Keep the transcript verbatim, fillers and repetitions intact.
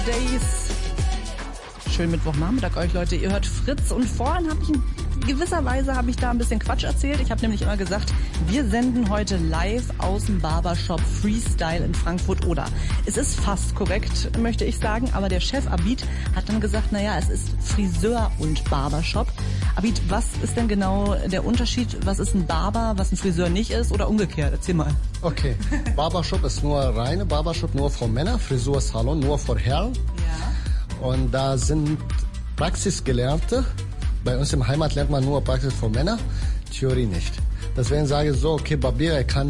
Days. Schönen Mittwochnachmittag euch, Leute. Ihr hört Fritz und vorhin habe ich in gewisser Weise habe ich da ein bisschen Quatsch erzählt. Ich habe nämlich immer gesagt, wir senden heute live aus dem Barbershop Freestyle in Frankfurt-Oder. Es ist fast korrekt, möchte ich sagen, aber der Chef Abid hat dann gesagt, naja, es ist Friseur und Barbershop. Abid, was ist denn genau der Unterschied? Was ist ein Barber, was ein Friseur nicht ist oder umgekehrt? Erzähl mal. Okay, Barbershop ist nur reine Barbershop, nur für Männer, Frisursalon nur für Herren. Ja. Und da sind Praxisgelehrte. Bei uns im Heimat lernt man nur Praxis für Männer, Theorie nicht. Deswegen sage ich so, okay, Barbier kann